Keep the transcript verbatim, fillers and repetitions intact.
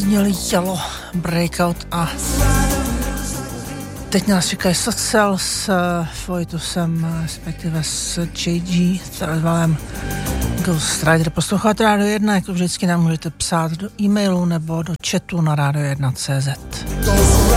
zněli Yellow, Breakout a teď nás čekají Social s Foitusem, respektive s J G Threadwellem. Ghost Rider. Posloucháte Rádio jedna, jako vždycky nám můžete psát do e-mailu nebo do chatu na rádio jedna tečka cé zet.